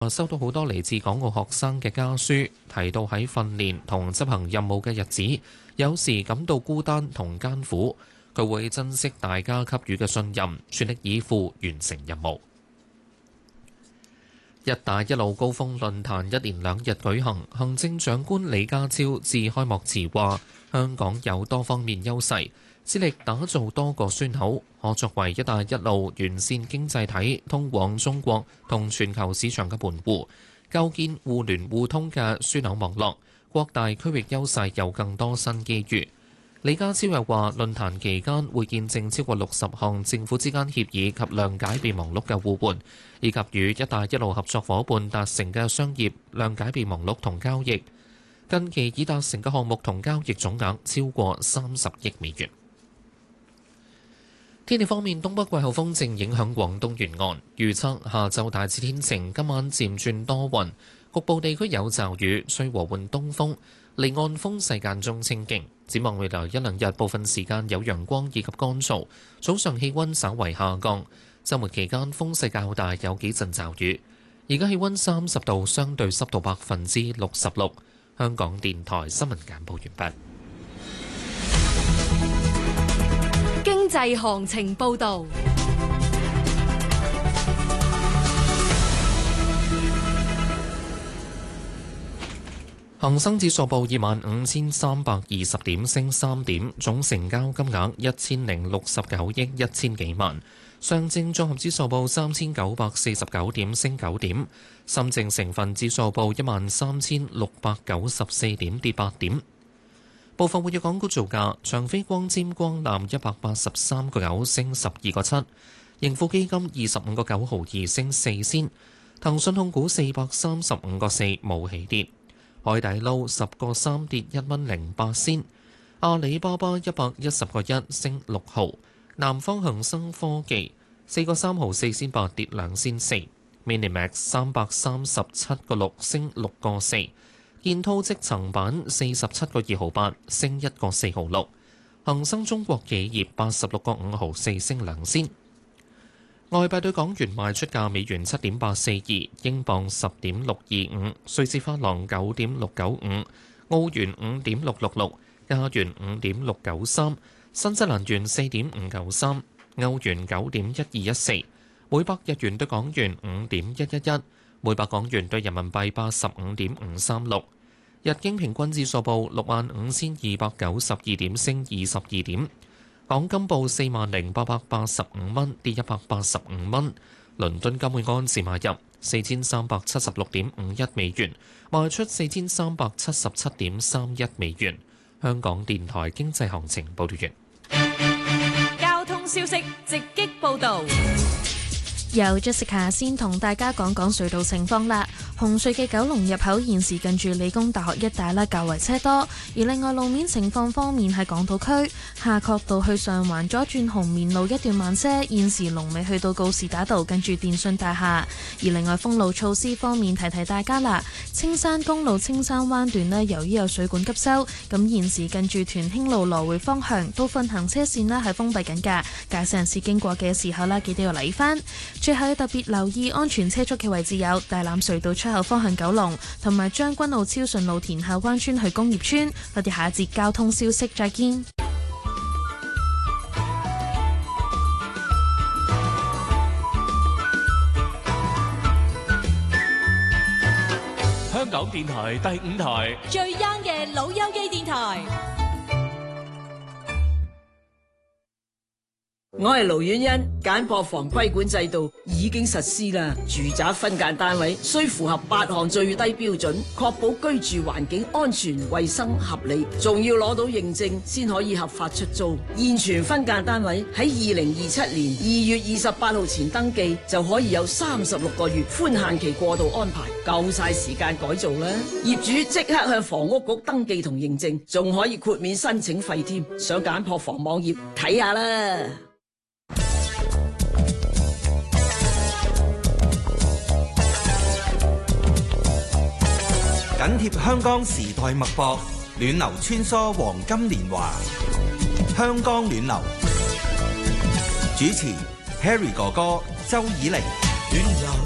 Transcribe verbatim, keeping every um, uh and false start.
收到好多嚟自港澳學生嘅家書，提到喺訓練同執行任務嘅日子，有時感到孤單同艱苦。佢會珍惜大家給予嘅信任，全力以赴完成任務。一帶一路高峰論壇一連兩日舉行，行政長官李家超致開幕詞話：香港有多方面優勢，致力打造多個樞紐，可作為一帶一路完善經濟體通往中國同全球市場嘅門戶，構建互聯互通嘅樞紐網絡，擴大區域優勢，有更多新機遇。李家超又話：論壇期間會見證超過六十項政府之間協議及諒解備忘錄嘅互換，以及與一帶一路合作伙伴達成嘅商業諒解備忘錄同交易。近期已達成嘅項目同交易總額超過三十億美元。天氣方面，東北季候風正影響廣東沿岸，預測下晝大致天晴，今晚漸轉多雲，局部地區有驟雨，吹和緩東風，離岸風勢間中清勁。展望未來一兩日，部分時間有陽光以及乾燥，早上氣温稍為下降。週末期間風勢較大，有幾陣驟雨。而家氣温三十度，相對濕度百分之六十六。香港電台新聞簡報完畢。 經濟行情報導。 恒生指數報二萬五千三百二十點，升三點，總成交金額一千零六十九億一千幾萬。上證綜合指數報三千九百四十九點，升九點。深證成分指數報一萬三千六百九十四點，跌八點。部分活躍港股造價：長飛光纖光纜一百八十三個九，升十二個七；盈富基金二十五個九毫二，升四仙；騰訊控股四百三十五個四，冇起跌。海底撈十個三跌一蚊零八仙，阿里巴巴一百一十個一升六毫，南方恒生科技四個三毫四仙八跌兩仙四 ，Minimax 三百三十七個六升六個四，建滔積層板四十七個二毫八升一個四毫六，恒生中國企業八十六個五毫四升兩仙。外幣對港元賣出價：美元七點八四二，英鎊十點六二五，瑞士法郎九點六九五，澳元五點六六六，加元五點六九三，新西蘭元四點五九三，歐元九點一二一四，每百日元對港元五點一一一，每百港元對人民幣八十五點五三六。日經平均指數報六萬五千二百九十二點，升二十二點。港金報四萬零八百八十五蚊，跌一百八十五蚊。倫敦金每安士買入四千三百七十六點五一美元，賣出四千三百七十七點三一美元。香港電台經濟行情報道完。 交通消息直擊報導。 由 Jessica 先同大家講講隧道情況啦。紅隧嘅九龍入口現時近住理工大學一帶啦，較為車多。而另外路面情況方面，喺港島區夏慤道去上環左轉紅棉路一段慢車，現時龍尾去到告士打道近住電訊大廈。而另外封路措施方面，提提大家啦。青山公路青山灣段呢，由於有水管急修，咁現時近住屯興路來回方向部分行車線呢係封閉緊㗎，駕駛人士經過嘅時候呢，記得要留返。最後要特別留意安全車速嘅位置有大欖隧道出口方向九龍，同埋將軍澳超順路田下灣村去工業村。我哋下一節交通消息再見。 香港電台第五台最 young 嘅老友記電台。 我係盧婉欣，簡樸房規管制度已經實施啦。住宅分間單位需符合八項最低標準，確保居住環境安全、衛生、合理，仲要攞到認證先可以合法出租。現存分間單位喺二零二七年二月二十八號前登記，就可以有三十六個月寬限期過渡安排，夠晒時間改造啦。業主即刻向房屋局登記同認證，仲可以豁免申請費添。上簡樸房網頁睇下啦。 緊貼香港時代脈搏，暖流穿梭黃金年華。香港暖流主持 Harry 哥哥、周以玲。